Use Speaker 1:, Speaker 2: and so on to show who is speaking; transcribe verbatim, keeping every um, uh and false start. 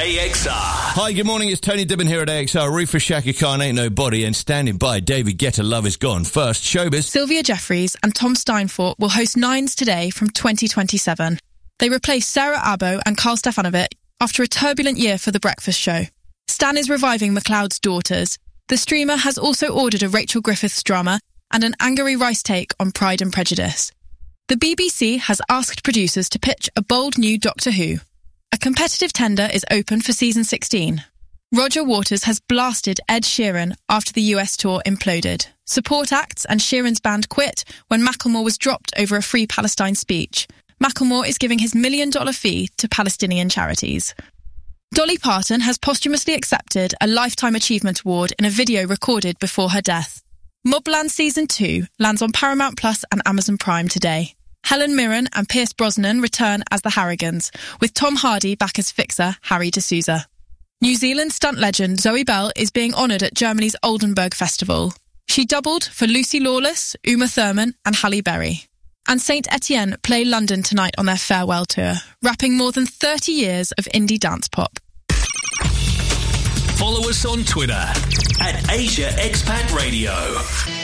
Speaker 1: A X R.
Speaker 2: Hi, good morning. It's Tony Dibben here at A X R. Reefer Shaka Khan ain't nobody, and standing by, David Guetta, Love Is Gone. First, showbiz.
Speaker 3: Sylvia Jeffreys and Tom Steinfort will host Nines today from twenty twenty-seven. They replace Sarah Abbo and Carl Stefanovic after a turbulent year for The Breakfast Show. Stan is reviving McLeod's Daughters. The streamer has also ordered a Rachel Griffiths drama and an Angourie Rice take on Pride and Prejudice. The B B C has asked producers to pitch a bold new Doctor Who. A competitive tender is open for season sixteen. Roger Waters has blasted Ed Sheeran after the U S tour imploded. Support acts and Sheeran's band quit when Macklemore was dropped over a Free Palestine speech. Macklemore is giving his million-dollar fee to Palestinian charities. Dolly Parton has posthumously accepted a Lifetime Achievement Award in a video recorded before her death. Mobland Season two lands on Paramount Plus and Amazon Prime today. Helen Mirren and Pierce Brosnan return as the Harrigans, with Tom Hardy back as fixer Harry D'Souza. New Zealand stunt legend Zoe Bell is being honoured at Germany's Oldenburg Festival. She doubled for Lucy Lawless, Uma Thurman and Halle Berry. And Saint Etienne play London tonight on their farewell tour, wrapping more than thirty years of indie dance pop.
Speaker 1: Follow us on Twitter at Asia Expat Radio.